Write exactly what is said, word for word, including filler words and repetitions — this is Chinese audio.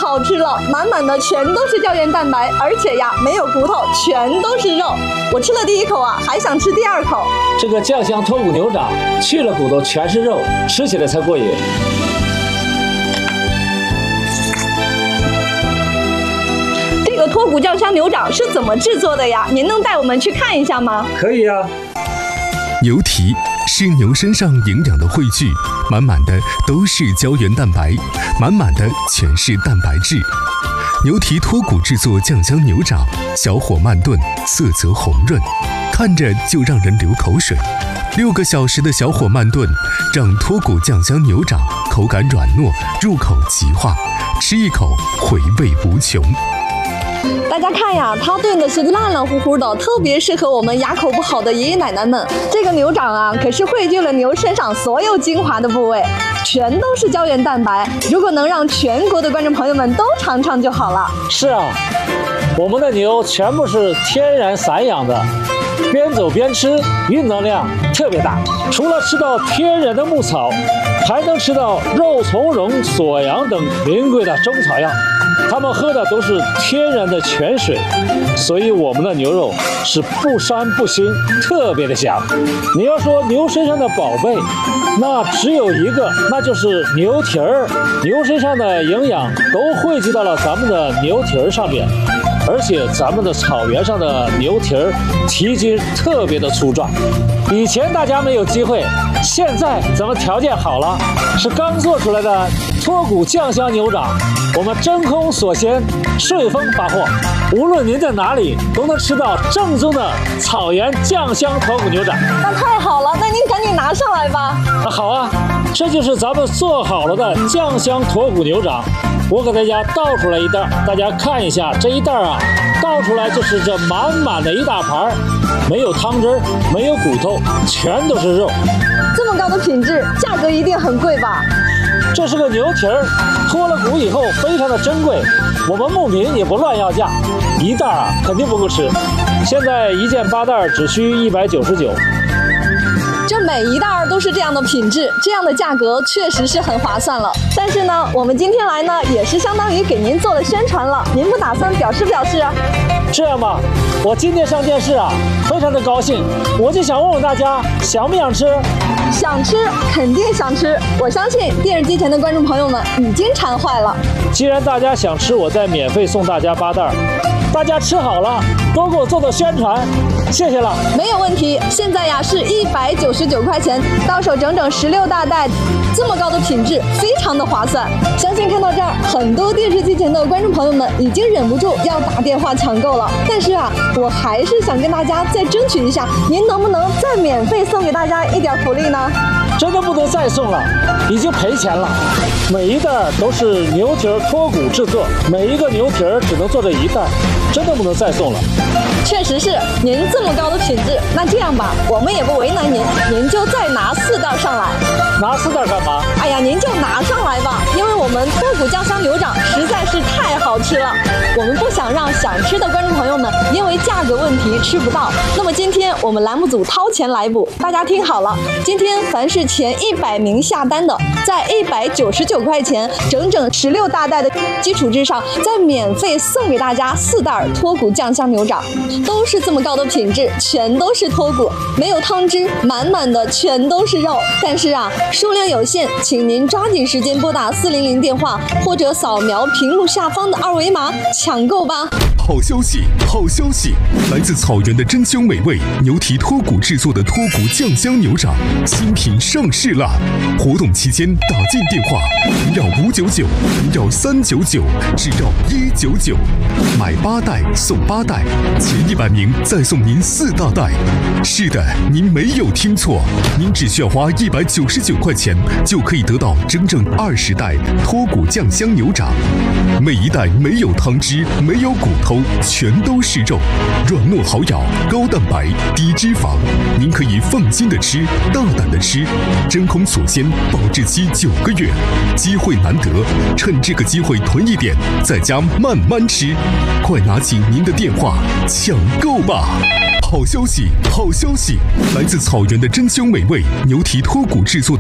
好吃了，满满的全都是胶原蛋白，而且呀没有骨头，全都是肉。我吃了第一口啊，还想吃第二口。 这个酱香脱骨牛掌去了骨头全是肉，吃起来才过瘾。 这个脱骨酱香牛掌是怎么制作的呀？您能带我们去看一下吗？ 可以呀。 牛蹄是牛身上营养的汇聚，满满的都是胶原蛋白，满满的全是蛋白质。牛蹄脱骨制作酱香牛掌，小火慢炖，色泽红润，看着就让人流口水。六个小时的小火慢炖，让脱骨酱香牛掌口感软糯，入口即化，吃一口回味无穷。 大家看呀，它炖的是烂烂乎乎的，特别适合我们牙口不好的爷爷奶奶们。这个牛掌啊，可是汇聚了牛身上所有精华的部位，全都是胶原蛋白。如果能让全国的观众朋友们都尝尝就好了。 是啊，我们的牛全部是天然散养的，边走边吃，运动量特别大。除了吃到天然的牧草，还能吃到肉苁蓉、锁阳等名贵的中草药。他们喝的都是天然的泉水，所以我们的牛肉是不膻不腥，特别的香。你要说牛身上的宝贝，那只有一个，那就是牛蹄儿。牛身上的营养都汇集到了咱们的牛蹄儿上面，而且咱们的草原上的牛蹄儿蹄筋特别的粗壮。以前大家没有机会，现在咱们条件好了，是刚做出来的脱骨酱香牛掌，我们真空锁鲜，顺丰发货，无论您在哪里都能吃到正宗的草原酱香脱骨牛掌。 那太好了，那您赶紧拿上来吧。 啊，好啊，这就是咱们做好了的酱香脱骨牛掌。我给大家倒出来一袋，大家看一下这一袋啊，倒出来就是这满满的一大盘，没有汤汁儿，没有骨头，全都是肉。 这么高的品质，价格一定很贵吧？ 这是个牛蹄儿，脱了骨以后非常的珍贵，我们牧民也不乱要价，一袋啊肯定不够吃。现在一件八袋只需一百九十九。 这每一袋都是这样的品质，这样的价格确实是很划算了。但是呢，我们今天来呢，也是相当于给您做了宣传了。您不打算表示表示啊？ 这样吧，我今天上电视啊，非常的高兴，我就想问问大家，想不想吃？ 想吃，肯定想吃。我相信电视机前的观众朋友们已经馋坏了。 既然大家想吃，我再免费送大家八袋。大家吃好了，多给我做做宣传，谢谢了。 没有问题。现在呀是一百九十九块钱，到手整整十六大袋，这么高的品质，非常的划算。相信看到这儿，很多电视机前的观众朋友们已经忍不住要打电话抢购了。但是啊，我还是想跟大家再争取一下，您能不能再免费送给大家一点福利呢？ 真的不能再送了，已经赔钱了。每一袋都是牛蹄儿脱骨制作，每一个牛蹄儿只能做这一袋，真的不能再送了。 确实是，您这么高的品质，那这样吧，我们也不为难您，您就再拿四袋上来。 拿四袋干嘛？ 哎呀，您就拿上来吧，因为我们脱骨酱香牛掌实在是太好吃了，我们不想让想吃的观众朋友们因为价格问题吃不到。那么今天我们栏目组掏钱来补，大家听好了，今天凡是前一百名下单的，在一百九十九块钱整整十六大袋的基础之上，再免费送给大家四袋脱骨酱香牛掌，都是这么高的品质，全都是脱骨，没有汤汁，满满的全都是肉。但是啊，数量有限，请您抓紧时间拨打四零零电话，或者扫描屏幕下方的二维码抢购吧。 好消息，好消息！来自草原的珍馐美味牛蹄脱骨制作的脱骨酱香牛掌新品上市啦！活动期间打进电话零幺五九九零幺三九九只要一九九，买八袋送八袋，前一百名再送您四大袋。是的，您没有听错，您只需要花一百九十九块钱就可以得到整整二十袋脱骨酱香牛掌，每一袋没有汤汁，没有骨头，全都是肉，软糯好咬，高蛋白低脂肪，您可以放心的吃，大胆的吃，真空锁鲜，保质期九个月，机会难得，趁这个机会囤一点，在家慢慢吃，快拿起您的电话抢购吧！好消息，好消息！来自草原的珍馐美味牛蹄脱骨制作的